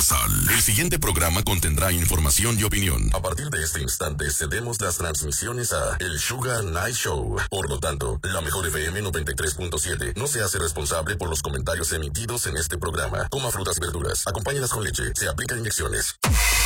El siguiente programa contendrá información y opinión. A partir de este instante cedemos las transmisiones a El Sugar Night Show. Por lo tanto, la Mejor FM 93.7 no se hace responsable por los comentarios emitidos en este programa. Coma frutas y verduras, acompáñalas con leche, se aplican inyecciones.